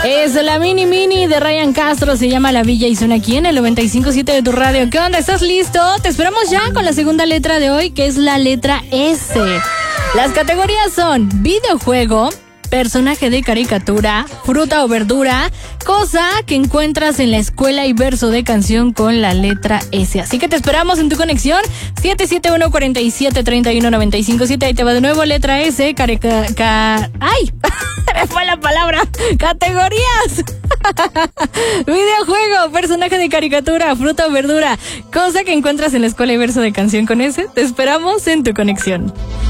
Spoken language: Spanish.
Es la mini de Ryan Castro, se llama La Villa y suena aquí en el 95.7 de tu radio. ¿Qué onda? ¿Estás listo? Te esperamos ya con la segunda letra de hoy, que es la letra S. Las categorías son videojuego, personaje de caricatura, fruta o verdura, cosa que encuentras en la escuela y verso de canción con la letra S. Así que te esperamos en tu conexión 771-4731-957. Ahí te va de nuevo, letra S, ¡ay! Me fue la palabra. Categorías. Videojuego, personaje de caricatura, fruta o verdura, cosa que encuentras en la escuela y verso de canción con S. Te esperamos en tu conexión.